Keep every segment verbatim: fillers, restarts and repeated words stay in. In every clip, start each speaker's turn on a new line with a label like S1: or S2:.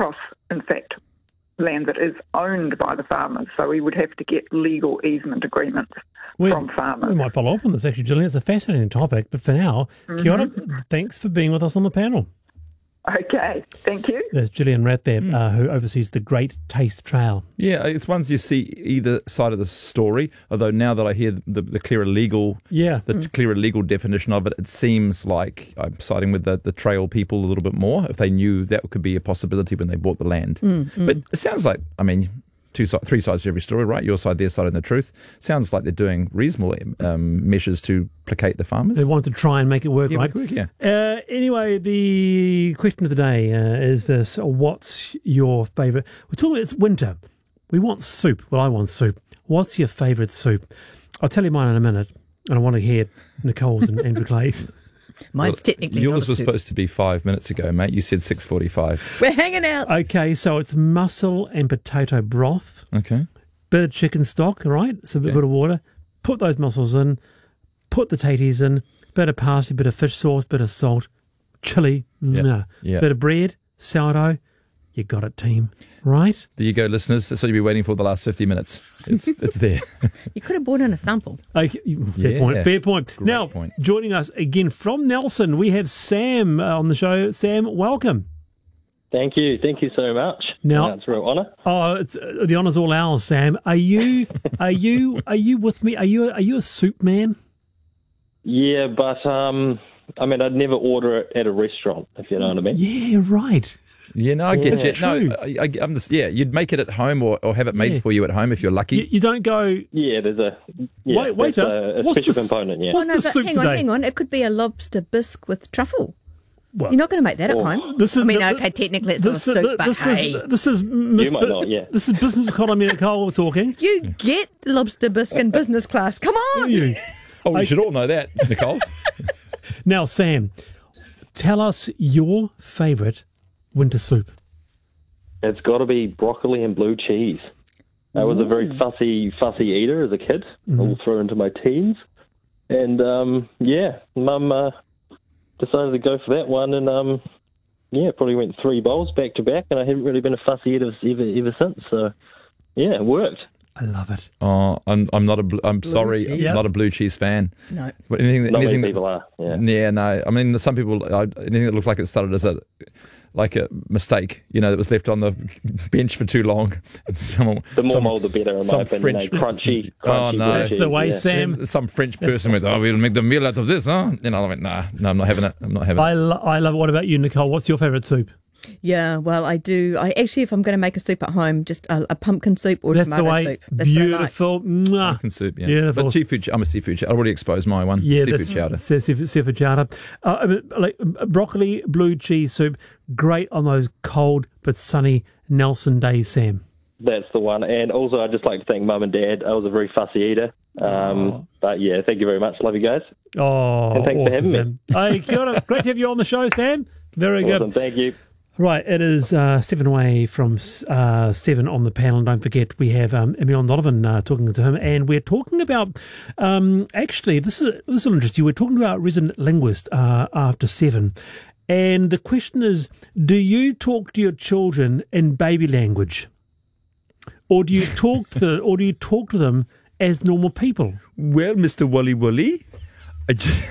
S1: across, in fact, land that is owned by the farmers. So we would have to get legal easement agreements
S2: we,
S1: from farmers.
S2: We might follow up on this, actually, Gillian. It's a fascinating topic. But for now,
S1: Mm-hmm.
S2: kia ora, thanks for being with us on the panel.
S1: Okay, thank you.
S2: There's Gillian Rath there,
S3: Mm.
S2: uh, who oversees the Great Taste Trail.
S3: Yeah, it's ones you see either side of the story, although now that I hear the, the clearer legal
S2: Yeah.
S3: the
S2: Mm.
S3: clearer legal definition of it, it seems like I'm siding with the, the trail people a little bit more, if they knew that could be a possibility when they bought the land.
S2: Mm,
S3: But it sounds like, I mean, two si- three sides to every story, right? Your side, their side, and the truth. Sounds like they're doing reasonable um, measures to placate the farmers.
S2: They want to try and make it work,
S3: Yeah,
S2: right?
S3: make it work,
S2: Uh, anyway, the question of the day uh, is this: what's your favourite? We're talking. It's winter. We want soup. Well, I want soup. What's your favourite soup? I'll tell you mine in a minute, and I want to hear Nicole's and Andrew Clay's.
S4: Mine's
S3: Well,
S4: technically not
S3: yours
S4: a
S3: was
S4: soup.
S3: supposed to be five minutes ago, mate. You said six forty-five.
S4: We're hanging out.
S2: Okay, so it's mussel and potato broth,
S3: Okay.
S2: bit of chicken stock, all right? So a
S3: Okay.
S2: bit of water. Put those mussels in. Put the taties in. Bit of parsley, bit of fish sauce, bit of salt, chili, mwah.
S3: Yeah.
S2: Bit of bread, sourdough. You got it, team. Right?
S3: There you go, listeners. That's what you'll be waiting for the last fifty minutes. It's, it's there.
S4: You could have brought in a sample.
S2: Okay, fair
S3: Yeah.
S2: point. Fair point.
S3: Great
S2: now,
S3: point.
S2: joining us again from Nelson, we have Sam uh, on the show. Sam, welcome.
S5: Thank you. Thank you so much.
S2: Now-
S5: Uh, it's a real honour.
S2: Oh, it's uh, the honour's all ours, Sam. Are you? Are you? Are you with me? Are you? Are you a soup man?
S5: Yeah, but um, I mean, I'd never order it at a restaurant, if you know what I mean.
S2: Yeah, right.
S3: Yeah, no, I get
S2: That's
S3: you.
S2: true.
S3: No, I, I, I'm just, yeah, you'd make it at home or, or have it made
S2: Yeah.
S3: for you at home if you're lucky.
S2: You, you don't go.
S5: Yeah, there's a yeah,
S2: Wait, wait,
S5: that's
S2: uh,
S5: a, a
S2: what's
S5: special
S2: the s-
S5: component. Yeah,
S2: what's
S4: Oh, no,
S2: the
S4: but
S2: soup
S4: hang on,
S2: today?
S4: hang on. It could be a lobster bisque with truffle.
S2: Well,
S4: You're not going to make that at
S5: Oh.
S4: home.
S2: This is
S4: I mean,
S2: the-
S4: okay, technically it's
S2: This
S4: not a
S2: is
S4: soup, but
S2: this
S4: hey.
S2: is this is Miss
S5: might
S2: Bu-
S5: not, yeah.
S2: This is business economy Nicole talking.
S4: You get lobster bisque in business class. Come on.
S2: You.
S3: Oh,
S2: I-
S3: you should all know that, Nicole.
S2: Now, Sam, tell us your favourite winter soup.
S5: it's got to be broccoli and blue cheese. I was a very fussy, fussy eater as a kid, all through into my teens, and um, yeah, Mum uh, decided to go for that one, and um, yeah, probably went three bowls back to back, and I haven't really been a fussy eater ever ever since. So yeah, it worked.
S2: I love it.
S3: Oh, I'm I'm not a bl- I'm sorry,
S4: cheese.
S3: I'm
S2: Yep.
S3: not a blue cheese fan.
S4: No.
S3: But anything that
S5: Not
S3: anything
S5: many
S3: that-
S5: people are. Yeah.
S3: Yeah, no. I mean, some people uh, anything that looked like it started as a like a mistake, you know, that was left on the bench for too long. And someone,
S5: The more
S3: some,
S5: mold, the better, in my
S3: some
S5: opinion.
S3: French-
S5: eh? Crunchy,
S3: Oh,
S5: crunchy
S3: no.
S5: blue
S3: That's
S5: cheese,
S2: the way,
S5: yeah.
S2: Sam.
S3: some French person went, oh, we'll make the meal out of this, huh? You know, I went, nah, no, I'm not having it. I'm not having it.
S2: I, lo- I love it. What about you, Nicole? What's your favourite soup?
S4: Yeah, well, I do. I actually, if I'm going to make a soup at home, just a, a pumpkin soup or
S2: That's the
S4: tomato
S2: way.
S4: soup. That's what I like.
S2: Beautiful. Mwah.
S3: Pumpkin soup, yeah.
S2: Beautiful.
S3: But seafood, I'm a seafood chowder. I already exposed my one.
S2: Yeah,
S3: seafood
S2: that's
S3: chowder.
S2: se- seafood, seafood chowder. Uh, I mean, like uh, broccoli, blue cheese soup, great on those cold but sunny Nelson days, Sam.
S5: That's the one. And also, I'd just like to thank Mum and Dad. I was a very fussy eater. Um, But yeah, thank you very much. Love you guys.
S2: Oh,
S5: And thanks for
S2: awesome,
S5: having me.
S2: Sam. Hey, kia ora. Great to have you on the show, Sam. Very
S5: Awesome.
S2: good.
S5: Thank you.
S2: Right, it is uh, seven away from uh, seven on the panel. And don't forget, we have um, Emil Donovan uh, talking to him, and we're talking about um, actually this is this is interesting. We're talking about resident linguist uh, after seven, and the question is: do you talk to your children in baby language, or do you talk to the, or do you talk to them as normal people?
S3: Well, Mister Wally Wally, I just,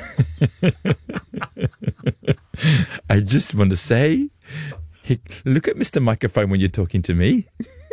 S3: I just want to say, hey, look at Mister Microphone when you're talking to me.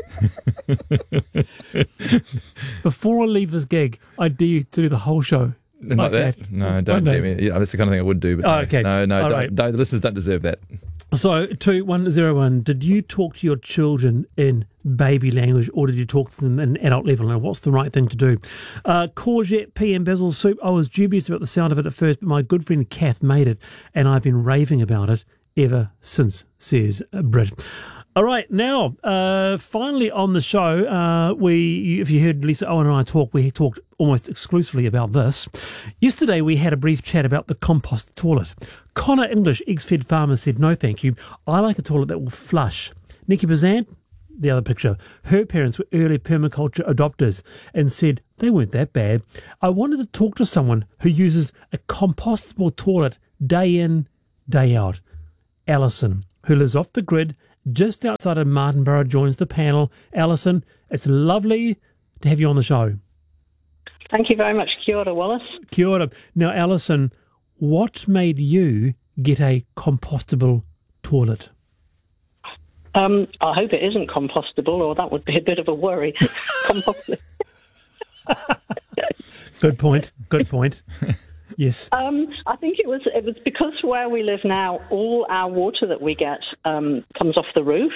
S2: Before I leave this gig, I dare you to do the whole show.
S3: Not
S2: Like
S3: that.
S2: that.
S3: No, don't
S2: Won't
S3: do
S2: they?
S3: me. Yeah, that's the kind of thing I would do. But
S2: Oh,
S3: no,
S2: okay.
S3: no, no,
S2: All
S3: don't,
S2: right.
S3: no, the listeners don't deserve that.
S2: So, two one zero one. Did you talk to your children in baby language, or did you talk to them in adult level? And what's the right thing to do? Uh, courgette pea and basil soup. I was dubious about the sound of it at first, but my good friend Kath made it, and I've been raving about it ever since. Says Britt. All right, now uh, finally on the show, uh, we if you heard Lisa Owen and I talk, we talked almost exclusively about this. Yesterday we had a brief chat about the compost toilet. Connor English, ex-fed farmer, said, no thank you, I like a toilet that will flush. Nikki Bazant, the other picture, her parents were early permaculture adopters and said they weren't that bad. I wanted to talk to someone who uses a compostable toilet day in, day out. Alison, who lives off the grid, just outside of Martinborough, joins the panel. Alison, it's lovely to have you on the show.
S6: Thank you very much. Kia ora, Wallace.
S2: Kia ora. Now, Alison, what made you get a compostable toilet?
S6: Um, I hope it isn't compostable, or that would be a bit of a worry. Compostable.
S2: Good point. Good point. Yes.
S6: Um, I think it was it was because where we live now, all our water that we get um, comes off the roof.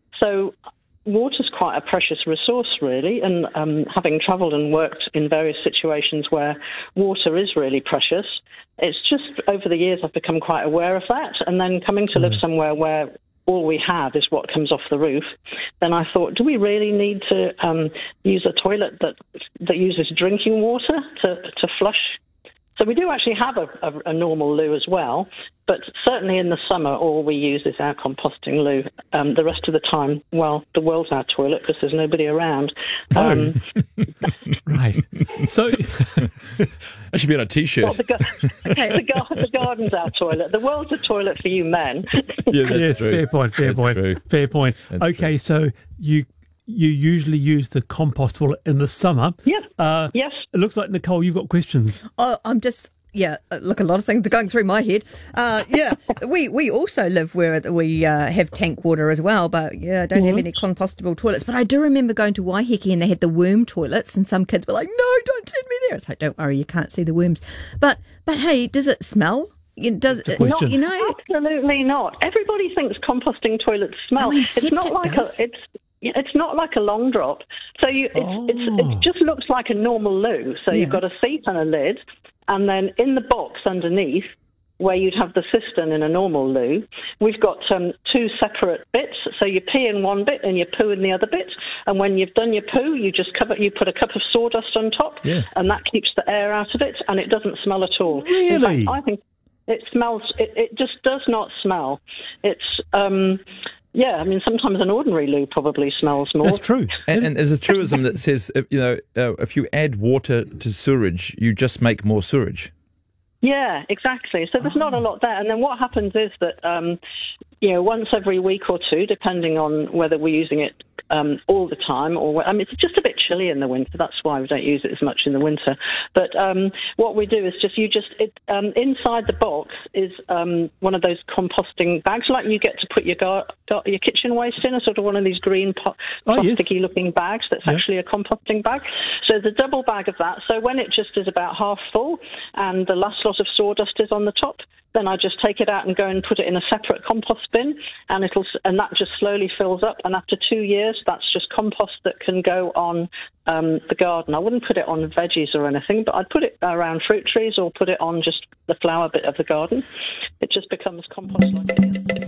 S6: So water's quite a precious resource, really. And um, having travelled and worked in various situations where water is really precious, it's just over the years I've become quite aware of that. And then coming to live somewhere where all we have is what comes off the roof, then I thought, do we really need to um, use a toilet that that uses drinking water to, to flush? So we do actually have a, a, a normal loo as well, but certainly in the summer all we use is our composting loo. Um, the rest of the time, well, the world's our toilet because there's nobody around. Um,
S2: oh. Right. So
S3: that should be on a T-shirt.
S6: Well, the, okay. the, gar- the garden's our toilet. The world's a toilet for you men.
S3: Yeah, that's
S2: yes,
S3: true.
S2: fair point, fair
S3: That's
S2: point,
S3: true.
S2: fair point.
S3: That's
S2: okay,
S3: true.
S2: so you you usually use the compost toilet in the summer.
S6: Yes.
S2: Uh,
S6: yes.
S2: It looks like, Nicole, you've got questions.
S4: Oh, I'm just, yeah, uh, look, a lot of things are going through my head. Uh, yeah, we, we also live where we uh, have tank water as well, but yeah, I don't have any compostable toilets. But I do remember going to Waiheke and they had the worm toilets, and some kids were like, no, don't send me there. It's like, don't worry, you can't see the worms. But, but hey, does it smell? You, does it,
S2: question.
S4: not, you know?
S6: Absolutely not. Everybody thinks composting toilets smell.
S4: I mean,
S6: it's not
S4: septic
S6: like
S4: does.
S6: a it's it's not like a long drop. So you it's,
S2: Oh.
S6: it's it just looks like a normal loo. So
S4: Yeah.
S6: you've got a seat and a lid, and then in the box underneath, where you'd have the cistern in a normal loo, we've got um, two separate bits. So you pee in one bit and you poo in the other bit. And when you've done your poo, you just cover, you put a cup of sawdust on top,
S3: Yeah.
S6: and that keeps the air out of it, and it doesn't smell at all. In
S2: Really?
S6: fact, I think it smells. It, it just does not smell. It's. Um, Yeah, I mean, sometimes an ordinary loo probably smells more.
S2: That's true.
S3: And, and there's a truism that says, if, you know, uh, if you add water to sewage, you just make more sewage.
S6: Yeah, exactly. So there's not a lot there. And then what happens is that, um, you know, once every week or two, depending on whether we're using it um, all the time or, I mean, it's just a bit chilly in the winter. That's why we don't use it as much in the winter. But um, what we do is just, you just, it, um, inside the box is um, one of those composting bags, like you get to put your gar- gar- your kitchen waste in, a sort of one of these green po-
S2: Oh, yes.
S6: plasticky looking bags that's
S2: Yeah.
S6: actually a composting bag. So there's a double bag of that. So when it just is about half full and the last lot of sawdust is on the top, then I just take it out and go and put it in a separate compost bin, and it'll and that just slowly fills up. And after two years, that's just compost that can go on um, the garden. I wouldn't put it on veggies or anything, but I'd put it around fruit trees or put it on just the flower bit of the garden. It just becomes compost like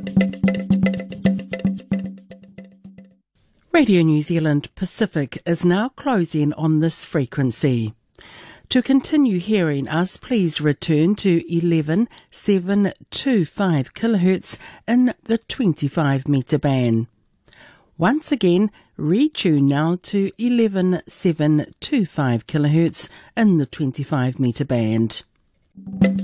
S6: it.
S7: Radio New Zealand Pacific is now closing on this frequency. To continue hearing us, please return to eleven seven twenty-five kilohertz in the twenty-five metre band. Once again, retune now to eleven seven twenty-five kilohertz in the twenty-five metre band.